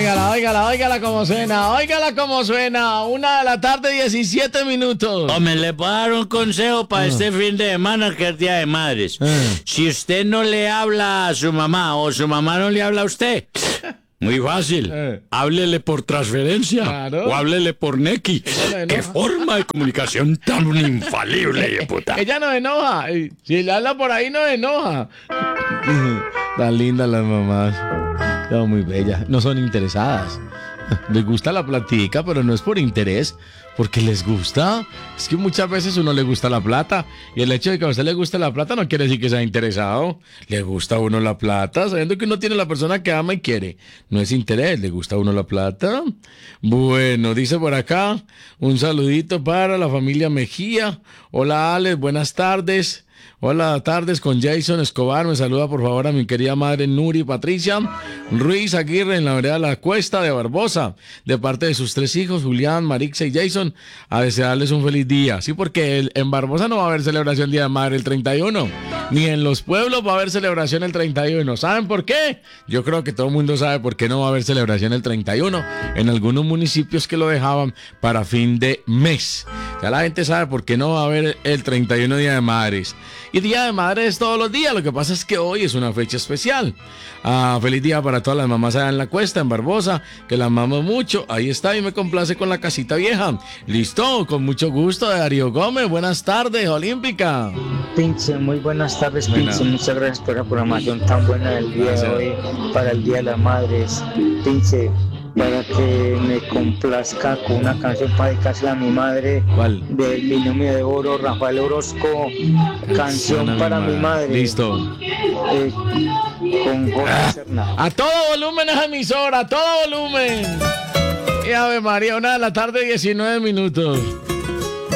Óigala como suena. 1:17 p.m. Hombre, le puedo dar un consejo para este fin de semana que es Día de Madres. Si usted no le habla a su mamá o su mamá no le habla a usted, muy fácil. Háblele por transferencia. Claro. O háblele por Nequi. Qué forma de comunicación tan infalible, hijo de puta. Ella no enoja. Si le habla por ahí, no enoja. Tan lindas las mamás. Son muy bellas. No son interesadas. Les gusta la platica, pero no es por interés, porque les gusta. Es que muchas veces uno le gusta la plata, y el hecho de que a usted le guste la plata no quiere decir que sea interesado. Le gusta a uno la plata, sabiendo que uno tiene la persona que ama y quiere. No es interés, le gusta a uno la plata. Bueno, dice por acá, un saludito para la familia Mejía. Hola Alex, buenas tardes. Hola, tardes con Jason Escobar. Me saluda por favor a mi querida madre Nuri Patricia Ruiz Aguirre en la vereda La Cuesta de Barbosa, de parte de sus 3 hijos, Julián, Marixa y Jason, a desearles un feliz día. Sí, porque en Barbosa no va a haber celebración Día de Madre el 31, ni en los pueblos va a haber celebración el 31. ¿Saben por qué? Yo creo que todo el mundo sabe por qué no va a haber celebración el 31. En algunos municipios que lo dejaban para fin de mes. Ya la gente sabe por qué no va a haber el 31 Día de Madres. Y Día de Madres todos los días. Lo que pasa es que hoy es una fecha especial. Feliz día para todas las mamás allá en La Cuesta, en Barbosa, que las amamos mucho. Ahí está, y me complace con la casita vieja. Listo, con mucho gusto, de Darío Gómez. Buenas tardes, Olímpica. Pinche, muy buenas tardes, Pinche. Muchas gracias por la programación tan buena del día de hoy para el Día de las Madres. Pinche, para que me complazca con una canción para dedicársela a mi madre. ¿Cuál? Del Binomio de Oro, Rafael Orozco. Canción para mi madre. Listo. Con Jorge Serna. A todo volumen esa emisora, a todo volumen. Y Ave María, 1:19 p.m.